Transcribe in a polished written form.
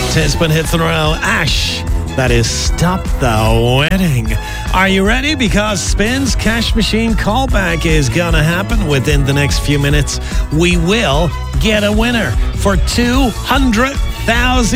Tis been hits in a row. Ash, that is Stop the Wedding. Are you ready? Because Spin's Cash Machine callback is going to happen within the next few minutes. We will get a winner for 200,000